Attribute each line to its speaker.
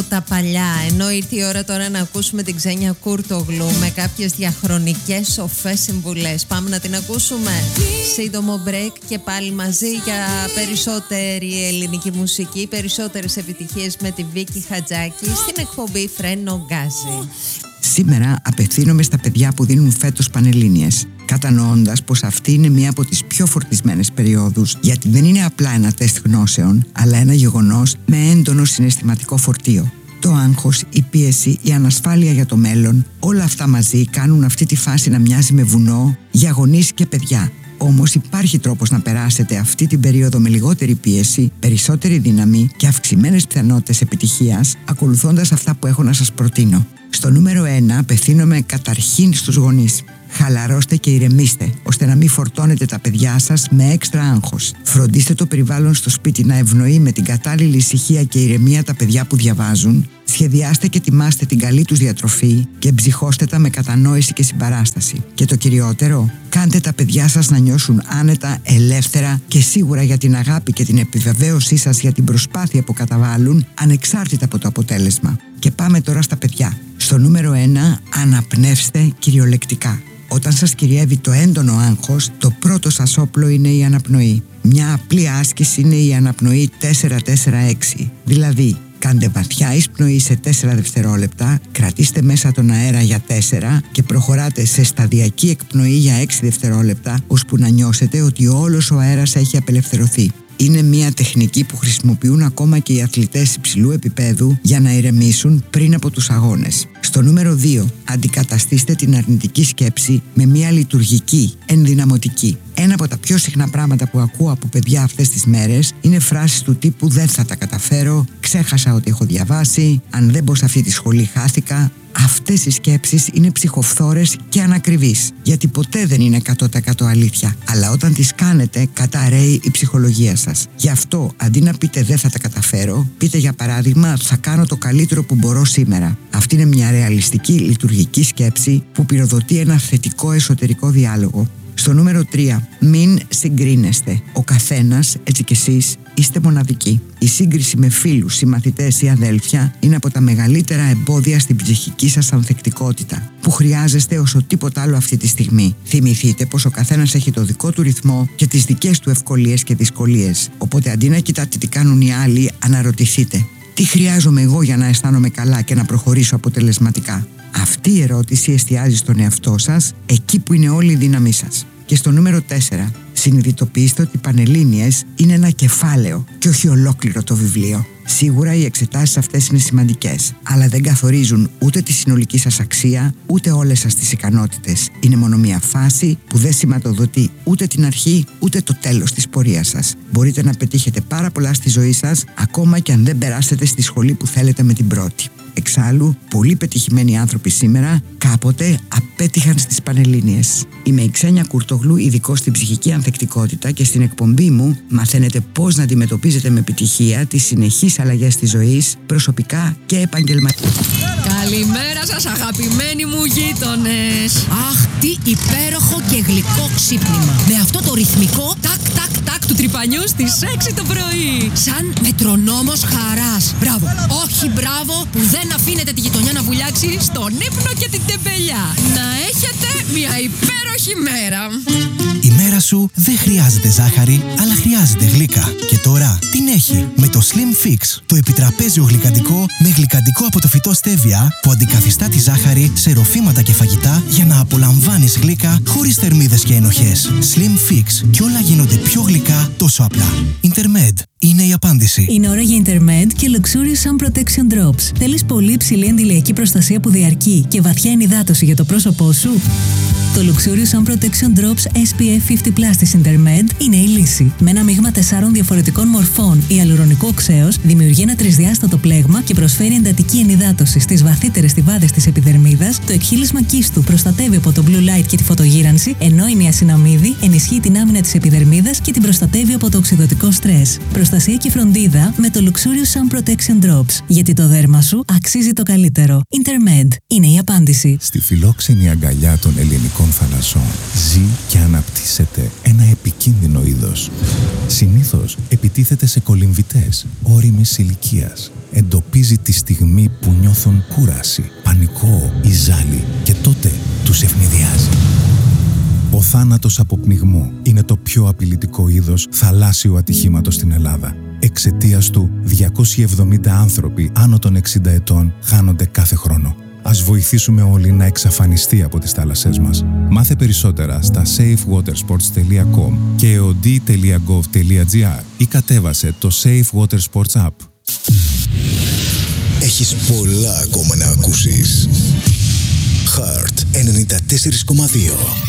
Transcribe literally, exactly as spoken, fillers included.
Speaker 1: Τα παλιά, ενώ ήρθε η ώρα τώρα να ακούσουμε την Ξένια Κούρτογλου με κάποιες διαχρονικές σοφές συμβουλές. Πάμε να την ακούσουμε. Σύντομο break και πάλι μαζί για περισσότερη ελληνική μουσική, περισσότερες επιτυχίες με τη Βίκη Χατζάκη στην εκπομπή Φρένο Γκάζι.
Speaker 2: Σήμερα απευθύνομαι στα παιδιά που δίνουν φέτος Πανελλήνιες, κατανοώντας πως αυτή είναι μία από τις πιο φορτισμένες περιόδους, γιατί δεν είναι απλά ένα τεστ γνώσεων, αλλά ένα γεγονός με έντονο συναισθηματικό φορτίο. Το άγχος, η πίεση, η ανασφάλεια για το μέλλον, όλα αυτά μαζί κάνουν αυτή τη φάση να μοιάζει με βουνό για γονείς και παιδιά. Όμως υπάρχει τρόπος να περάσετε αυτή την περίοδο με λιγότερη πίεση, περισσότερη δύναμη και αυξημένες πιθανότητες επιτυχίας, ακολουθώντας αυτά που έχω να σας προτείνω. Στο νούμερο ένα απευθύνομαι καταρχήν στους γονείς. Χαλαρώστε και ηρεμήστε, ώστε να μην φορτώνετε τα παιδιά σας με έξτρα άγχος. Φροντίστε το περιβάλλον στο σπίτι να ευνοεί με την κατάλληλη ησυχία και ηρεμία τα παιδιά που διαβάζουν. Σχεδιάστε και ετοιμάστε την καλή τους διατροφή και ψυχώστε τα με κατανόηση και συμπαράσταση. Και το κυριότερο, κάντε τα παιδιά σας να νιώσουν άνετα, ελεύθερα και σίγουρα για την αγάπη και την επιβεβαίωσή σας για την προσπάθεια που καταβάλουν, ανεξάρτητα από το αποτέλεσμα. Και πάμε τώρα στα παιδιά. Στο νούμερο ένα, αναπνεύστε κυριολεκτικά. Όταν σας κυριεύει το έντονο άγχος, το πρώτο σας όπλο είναι η αναπνοή. Μια απλή άσκηση είναι η αναπνοή τέσσερα τέσσερα έξι. Δηλαδή, κάντε βαθιά εισπνοή σε τέσσερα δευτερόλεπτα, κρατήστε μέσα τον αέρα για τέσσερα και προχωράτε σε σταδιακή εκπνοή για έξι δευτερόλεπτα, ώσπου να νιώσετε ότι όλος ο αέρας έχει απελευθερωθεί. Είναι μια τεχνική που χρησιμοποιούν ακόμα και οι αθλητές υψηλού επίπεδου για να ηρεμήσουν πριν από τους αγώνες. Στο νούμερο δύο, αντικαταστήστε την αρνητική σκέψη με μια λειτουργική, ενδυναμωτική. Ένα από τα πιο συχνά πράγματα που ακούω από παιδιά αυτές τις μέρες είναι φράσεις του τύπου «Δεν θα τα καταφέρω», «Ξέχασα ότι έχω διαβάσει», «Αν δεν μπω σε αυτή τη σχολή χάθηκα». Αυτές οι σκέψεις είναι ψυχοφθόρες και ανακριβείς, γιατί ποτέ δεν είναι εκατό τοις εκατό αλήθεια, αλλά όταν τις κάνετε καταρρέει η ψυχολογία σας. Γι' αυτό, αντί να πείτε «δεν θα τα καταφέρω», πείτε για παράδειγμα «θα κάνω το καλύτερο που μπορώ σήμερα». Αυτή είναι μια ρεαλιστική λειτουργική σκέψη που πυροδοτεί ένα θετικό εσωτερικό διάλογο. Στο νούμερο τρία, μην συγκρίνεστε. Ο καθένας, έτσι κι εσείς, είστε μοναδικοί. Η σύγκριση με φίλους, συμμαθητές ή αδέλφια είναι από τα μεγαλύτερα εμπόδια στην ψυχική σας ανθεκτικότητα, που χρειάζεστε όσο τίποτα άλλο αυτή τη στιγμή. Θυμηθείτε πως ο καθένας έχει το δικό του ρυθμό και τις δικές του ευκολίες και δυσκολίες. Οπότε αντί να κοιτάτε τι κάνουν οι άλλοι, αναρωτηθείτε: τι χρειάζομαι εγώ για να αισθάνομαι καλά και να προχωρήσω αποτελεσματικά? Αυτή η ερώτηση εστιάζει στον εαυτό σας, εκεί που είναι όλη η δύναμή σας. Και στο νούμερο τέσσερα, συνειδητοποιήστε ότι οι Πανελλήνιες είναι ένα κεφάλαιο και όχι ολόκληρο το βιβλίο. Σίγουρα οι εξετάσεις αυτές είναι σημαντικές, αλλά δεν καθορίζουν ούτε τη συνολική σας αξία, ούτε όλες σας τις ικανότητες. Είναι μόνο μια φάση που δεν σηματοδοτεί ούτε την αρχή, ούτε το τέλος της πορείας σας. Μπορείτε να πετύχετε πάρα πολλά στη ζωή σας, ακόμα και αν δεν περάσετε στη σχολή που θέλετε με την πρώτη. Εξάλλου, πολλοί πετυχημένοι άνθρωποι σήμερα κάποτε απέτυχαν στις Πανελλήνιες. Είμαι η Ξένια Κούρτογλου, ειδικός στην ψυχική ανθεκτικότητα, και στην εκπομπή μου μαθαίνετε πώς να αντιμετωπίζετε με επιτυχία τις συνεχείς αλλαγές της ζωής, προσωπικά και επαγγελματικά.
Speaker 3: Καλημέρα σας, αγαπημένοι μου γείτονες. Αχ, τι υπέροχο και γλυκό ξύπνημα. Με αυτό το ρυθμικό τάκ τάκ τάκ του τρυπανιού στις έξι το πρωί. Σαν μετρονόμος χαράς. Μπράβο, όχι μπράβο που δεν αφήνετε τη γειτονιά να βουλιάξει στον ύπνο και την τεμπελιά. Να έχετε μια υπέροχη μέρα.
Speaker 4: Η μέρα σου δεν χρειάζεται ζάχαρη, αλλά χρειάζεται γλύκα. Και τώρα την έχει με το Slim Fix, το επιτραπέζιο γλυκαντικό με γλυκαντικό από το φυτό στέβια που αντικαθιστά τη ζάχαρη σε ροφήματα και φαγητά για να απολαμβάνεις γλύκα χωρίς θερμίδες και ενοχές. Slim Fix, και όλα γίνονται πιο γλυκά τόσο απλά. Intermed είναι η απάντηση.
Speaker 5: Είναι ώρα για Intermed και Luxurious Sun Protection Drops. Θέλεις πολύ υψηλή αντιλιακή προστασία που διαρκεί και βαθιά ενυδάτωση για το πρόσωπό σου? Το Luxurious Sun Protection Drops ες πι εφ πενήντα πλας της Intermed είναι η λύση. Με ένα μείγμα τεσσάρων διαφορετικών μορφών, ιαλουρονικό οξέως δημιουργεί ένα τρισδιάστατο πλέγμα και προσφέρει εντατική ενυδάτωση στις βαθύτερες στιβάδες της επιδερμίδας. Το εκχύλισμα κίστου προστατεύει από το blue light και τη φωτογύρανση, ενώ η νιασιναμίδη ενισχύει την άμυνα της επιδερμίδας και την προστατεύει από το οξυδωτικό στρες. προστασία και φροντίδα με το Luxurious Sun Protection Drops. Γιατί το δέρμα σου αξίζει το καλύτερο. Intermed είναι η απάντηση.
Speaker 6: Στη φιλόξενη αγκαλιά των ελληνικών θαλασσών ζει και αναπτύσσεται ένα επικίνδυνο είδος. Συνήθως επιτίθεται σε κολυμβητές όριμης ηλικίας. Εντοπίζει τη στιγμή που νιώθουν κούραση, πανικό ή ζάλι και τότε τους ευνηδιάζει. Ο θάνατος από πνιγμό είναι το πιο απειλητικό είδος θαλάσσιου ατυχήματος στην Ελλάδα. Εξαιτίας του, διακόσιοι εβδομήντα άνθρωποι άνω των εξήντα ετών χάνονται κάθε χρόνο. Ας βοηθήσουμε όλοι να εξαφανιστεί από τις θάλασσές μας. Μάθε περισσότερα στα safe water sports τελεία com και ο ντι τελεία gov τελεία gr ή κατέβασε το Safe Water Sports App.
Speaker 7: Έχεις πολλά ακόμα να ακούσεις. Heart ενενήντα τέσσερα κόμμα δύο.